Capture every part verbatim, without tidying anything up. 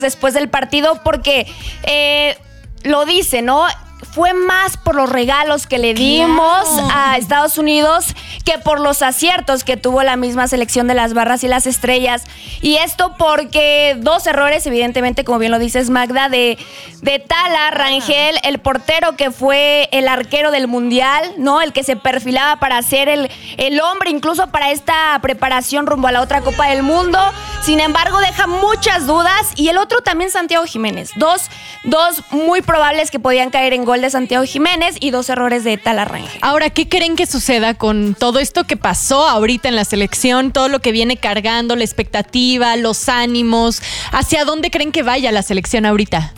después del partido porque eh, lo dice, ¿no? Fue más por los regalos que le dimos claro. a Estados Unidos que por los aciertos que tuvo la misma selección de las barras y las estrellas. Y esto porque dos errores, evidentemente, como bien lo dices, Magda, de, de Tala Rangel, el portero que fue el arquero del Mundial, ¿no? El que se perfilaba para ser el, el hombre, incluso para esta preparación rumbo a la otra Copa del Mundo. Sin embargo, deja muchas dudas. Y el otro también, Santiago Jiménez. Dos, dos muy probables que podían caer en gol de Santiago Jiménez y dos errores de Tala Rangel. Ahora, ¿qué creen que suceda con todo esto que pasó ahorita en la selección? Todo lo que viene cargando, la expectativa, los ánimos. ¿Hacia dónde creen que vaya la selección ahorita?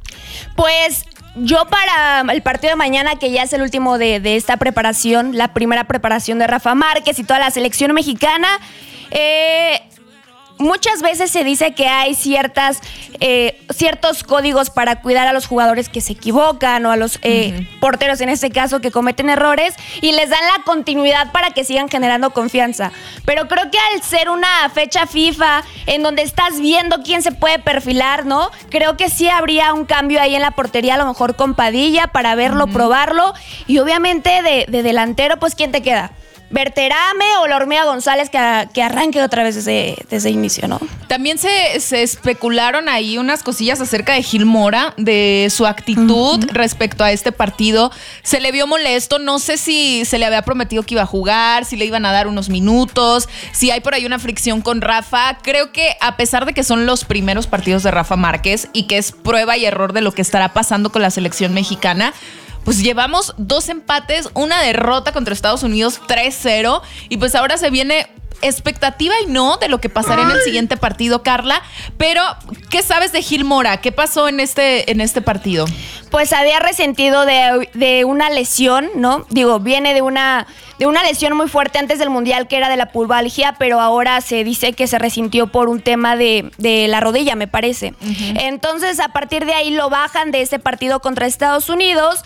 Pues yo para el partido de mañana, que ya es el último de, de esta preparación, la primera preparación de Rafa Márquez y toda la selección mexicana, eh... muchas veces se dice que hay ciertas, eh, ciertos códigos para cuidar a los jugadores que se equivocan o a los eh, uh-huh. porteros, en este caso, que cometen errores y les dan la continuidad para que sigan generando confianza. Pero creo que al ser una fecha FIFA en donde estás viendo quién se puede perfilar, ¿no? Creo que sí habría un cambio ahí en la portería, a lo mejor con Padilla, para verlo, uh-huh. probarlo. Y obviamente de, de delantero, pues, ¿quién te queda? Berterame o la Hormiga González que, que arranque otra vez desde, desde inicio, ¿no? También se, se especularon ahí unas cosillas acerca de Gil Mora, de su actitud uh-huh. respecto a este partido. Se le vio molesto, no sé si se le había prometido que iba a jugar, si le iban a dar unos minutos, si hay por ahí una fricción con Rafa. Creo que a pesar de que son los primeros partidos de Rafa Márquez y que es prueba y error de lo que estará pasando con la selección mexicana, pues llevamos dos empates, una derrota contra Estados Unidos tres cero y pues ahora se viene expectativa y no de lo que pasará en el siguiente partido, Carla. Pero, ¿qué sabes de Gil Mora? ¿Qué pasó en este, en este partido? Pues había resentido de, de una lesión, ¿no? Digo, viene de una, de una lesión muy fuerte antes del Mundial, que era de la pubalgia, pero ahora se dice que se resintió por un tema de, de la rodilla, me parece. Uh-huh. Entonces, a partir de ahí lo bajan de ese partido contra Estados Unidos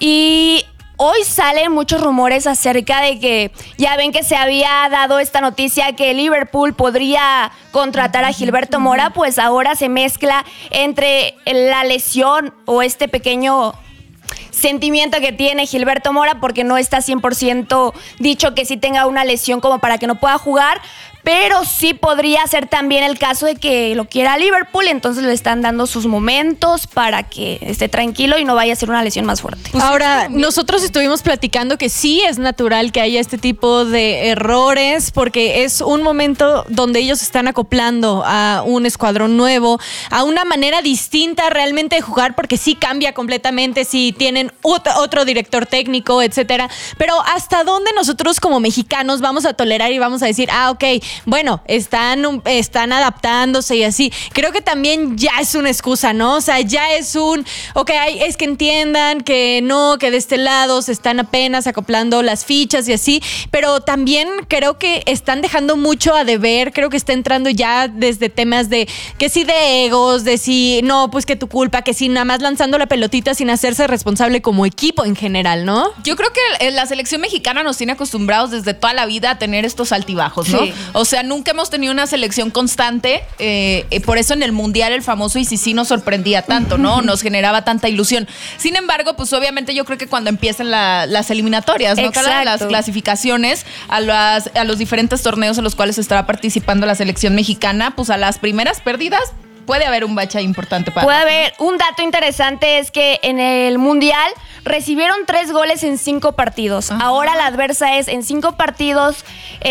y hoy salen muchos rumores acerca de que ya ven que se había dado esta noticia que Liverpool podría contratar a Gilberto Mora, pues ahora se mezcla entre la lesión o este pequeño sentimiento que tiene Gilberto Mora, porque no está cien por ciento dicho que sí tenga una lesión como para que no pueda jugar, pero sí podría ser también el caso de que lo quiera Liverpool, entonces le están dando sus momentos para que esté tranquilo y no vaya a ser una lesión más fuerte. Pues ahora, nosotros estuvimos platicando que sí es natural que haya este tipo de errores, porque es un momento donde ellos están acoplando a un escuadrón nuevo, a una manera distinta realmente de jugar, porque sí cambia completamente, si tienen otro director técnico, etcétera. Pero ¿hasta dónde nosotros como mexicanos vamos a tolerar y vamos a decir, ah, ok, bueno, están, están adaptándose y así? Creo que también ya es una excusa, ¿no? O sea, ya es un, ok, es que entiendan que no, que de este lado se están apenas acoplando las fichas y así, pero también creo que están dejando mucho a deber, creo que está entrando ya desde temas de que sí de egos, de si no, pues que tu culpa, que si nada más lanzando la pelotita sin hacerse responsable como equipo en general, ¿no? Yo creo que la selección mexicana nos tiene acostumbrados desde toda la vida a tener estos altibajos, ¿no? Sí. O sea, nunca hemos tenido una selección constante, eh, eh, por eso en el Mundial el famoso y sí sí nos sorprendía tanto, ¿no? Nos generaba tanta ilusión. Sin embargo, pues obviamente yo creo que cuando empiezan la, las eliminatorias, ¿no? Cada las clasificaciones a, las, a los diferentes torneos en los cuales estará participando la selección mexicana, pues a las primeras pérdidas puede haber un bache importante para... Puede haber. Un dato interesante es que en el Mundial recibieron tres goles en cinco partidos. Ajá. Ahora la adversa es en cinco partidos,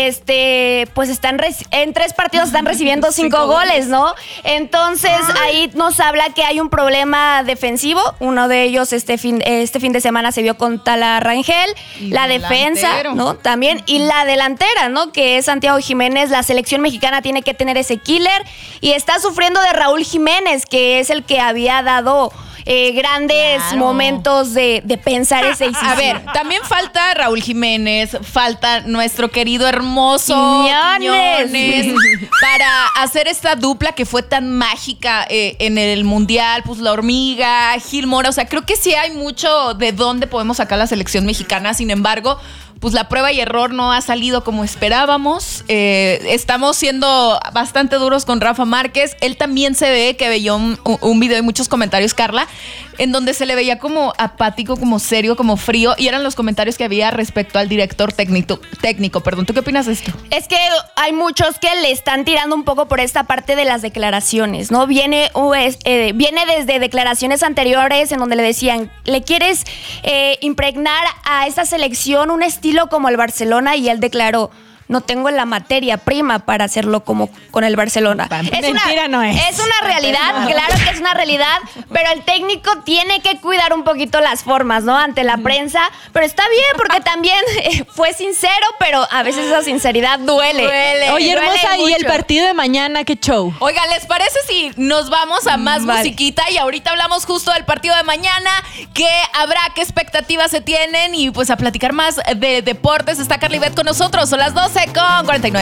este, pues están reci- en tres partidos están recibiendo cinco, cinco goles, ¿no? Entonces Ay. ahí nos habla que hay un problema defensivo. Uno de ellos este fin, este fin de semana se vio con Tala Rangel. Y la defensa, delantero. ¿no? También. Y la delantera, ¿no? Que es Santiago Jiménez. La selección mexicana tiene que tener ese killer y está sufriendo de Raúl Jiménez, que es el que había dado eh, grandes claro. momentos de, de pensar ese y sí, A ver, también falta Raúl Jiménez, falta nuestro querido hermoso Quiñones, Quiñones para hacer esta dupla que fue tan mágica eh, en el Mundial, pues la Hormiga, Gil Mora. O sea, creo que sí hay mucho de dónde podemos sacar la selección mexicana. Sin embargo, pues la prueba y error no ha salido como esperábamos. Eh, estamos siendo bastante duros con Rafa Márquez. Él también se ve que veía un, un video y muchos comentarios, Carla, en donde se le veía como apático, como serio, como frío, y eran los comentarios que había respecto al director técnico. técnico perdón. ¿Tú qué opinas de esto? Es que hay muchos que le están tirando un poco por esta parte de las declaraciones, ¿no? Viene, uh, es, eh, viene desde declaraciones anteriores en donde le decían, ¿le quieres eh, impregnar a esta selección un estilo como el Barcelona? Y él declaró, no tengo la materia prima para hacerlo como con el Barcelona. Es Mentira una, no es. Es una realidad, claro que es una realidad, pero el técnico tiene que cuidar un poquito las formas, ¿no? Ante la prensa, pero está bien porque también eh, fue sincero, pero a veces esa sinceridad duele. Duele. Oye, duele hermosa, ¿y el mucho. partido de mañana qué show? Oigan, ¿les parece si nos vamos a más Vale. musiquita? Y ahorita hablamos justo del partido de mañana, qué habrá, qué expectativas se tienen, y pues a platicar más de deportes. Está Carly Bet con nosotros, son las doce con cuarenta y nueve.